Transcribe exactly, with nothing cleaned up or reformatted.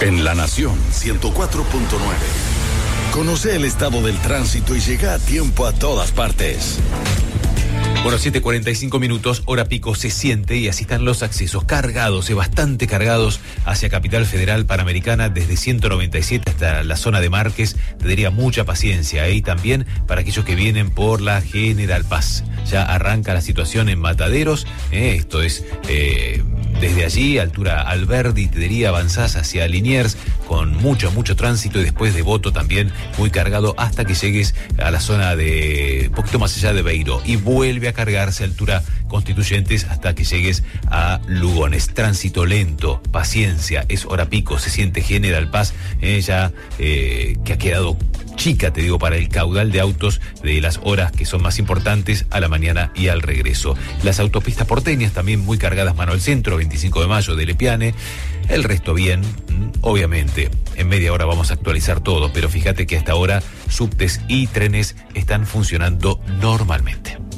En La Nación ciento cuatro punto nueve. Conoce el estado del tránsito y llega a tiempo a todas partes. Bueno, siete cuarenta y cinco minutos, hora pico se siente y así están los accesos cargados, eh, bastante cargados hacia Capital Federal Panamericana desde ciento noventa y siete hasta la zona de Márquez. Tendría mucha paciencia ahí, ¿eh? También para aquellos que vienen por la General Paz. Ya arranca la situación en Mataderos, eh, esto es eh, desde allí, altura Alberdi, te diría, avanzás hacia Liniers con mucho, mucho tránsito y después de Voto también muy cargado hasta que llegues a la zona de, un poquito más allá de Beiro y vuelve a cargarse a altura Constituyentes hasta que llegues a Lugones. Tránsito lento, paciencia, es hora pico, se siente General Paz, eh, ya eh, que ha quedado chica, te digo, para el caudal de autos de las horas que son más importantes a la mañana y al regreso. Las autopistas porteñas también muy cargadas mano al centro, veinticinco de mayo de Lepiane, el resto bien, obviamente. En media hora vamos a actualizar todo, pero fíjate que hasta ahora subtes y trenes están funcionando normalmente.